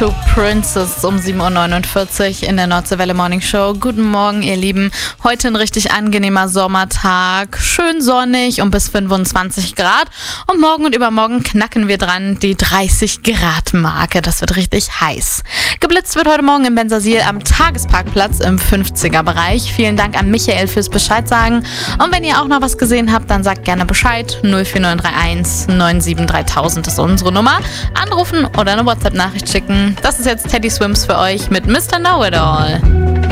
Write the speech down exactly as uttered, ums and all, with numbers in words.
to Princess um sieben Uhr neunundvierzig in der Nordseewelle Morning Show. Guten Morgen, ihr Lieben. Heute ein richtig angenehmer Sommertag. Schön sonnig und bis fünfundzwanzig Grad. Und morgen und übermorgen knacken wir dran die dreißig Grad Marke. Das wird richtig heiß. Geblitzt wird heute Morgen in Bensersiel am Tagesparkplatz im fünfziger Bereich. Vielen Dank an Michael fürs Bescheid sagen. Und wenn ihr auch noch was gesehen habt, dann sagt gerne Bescheid. null vier neun drei eins neun sieben drei tausend ist unsere Nummer. Anrufen oder eine WhatsApp-Nachricht schicken. Das ist jetzt Teddy Swims für euch mit Mister Know It All.